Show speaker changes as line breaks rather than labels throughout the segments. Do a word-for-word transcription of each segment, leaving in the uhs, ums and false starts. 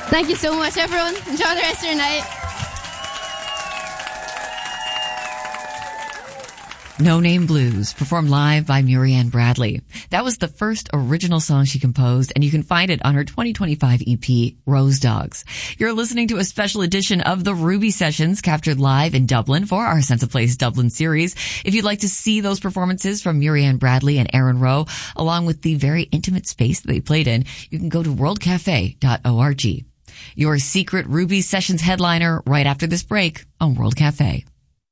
Thank you so much, everyone. Enjoy the rest of your night.
No Name Blues, performed live by Murianne Bradley. That was the first original song she composed, and you can find it on her twenty twenty-five E P, Rose Dogs. You're listening to a special edition of the Ruby Sessions, captured live in Dublin for our Sense of Place Dublin series. If you'd like to see those performances from Murianne Bradley and Aaron Rowe, along with the very intimate space that they played in, you can go to world cafe dot org. Your secret Ruby Sessions headliner right after this break on World Cafe.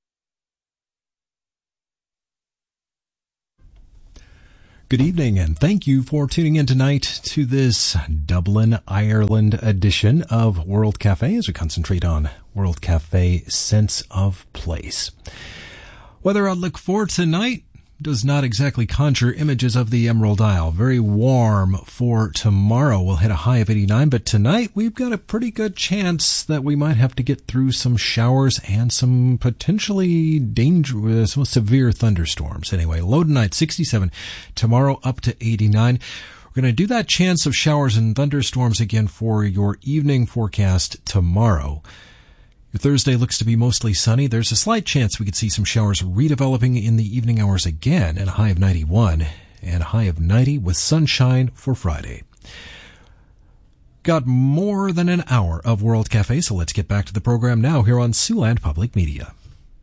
Good evening, and thank you for tuning in tonight to this Dublin, Ireland edition of World Cafe as we concentrate on World Cafe Sense of Place. Weather outlook for tonight does not exactly conjure images of the Emerald Isle. Very warm for tomorrow. We'll hit a high of eighty-nine, but tonight we've got a pretty good chance that we might have to get through some showers and some potentially dangerous, some severe thunderstorms. Anyway, low tonight, sixty-seven. Tomorrow up to eighty-nine. We're going to do that chance of showers and thunderstorms again for your evening forecast tomorrow. Your Thursday looks to be mostly sunny. There's a slight chance we could see some showers redeveloping in the evening hours again, and a high of ninety-one and a high of ninety with sunshine for Friday. Got more than an hour of World Cafe, so let's get back to the program now here on Siouxland Public Media.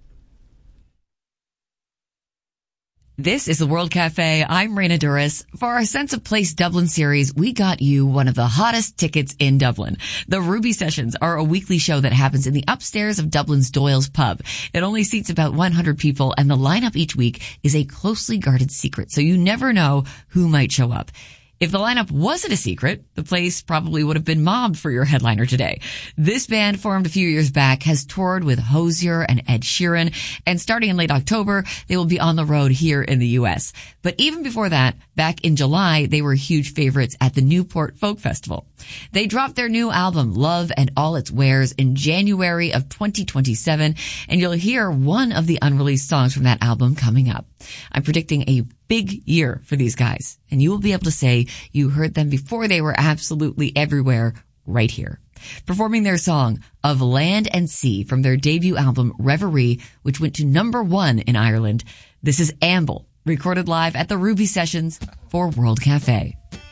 This is the World Cafe. I'm Raina Duras. For our Sense of Place Dublin series, we got you one of the hottest tickets in Dublin. The Ruby Sessions are a weekly show that happens in the upstairs of Dublin's Doyle's Pub. It only seats about one hundred people, and the lineup each week is a closely guarded secret, so you never know who might show up. If the lineup wasn't a secret, the place probably would have been mobbed for your headliner today. This band, formed a few years back, has toured with Hozier and Ed Sheeran, and starting in late October, they will be on the road here in the U S. But even before that, back in July, they were huge favorites at the Newport Folk Festival. They dropped their new album, Love and All Its Wares, in January of twenty twenty-seven, and you'll hear one of the unreleased songs from that album coming up. I'm predicting a big year for these guys, and you will be able to say you heard them before they were absolutely everywhere right here. Performing their song, Of Land and Sea, from their debut album, Reverie, which went to number one in Ireland. This is Amble, recorded live at the Ruby Sessions for World Cafe.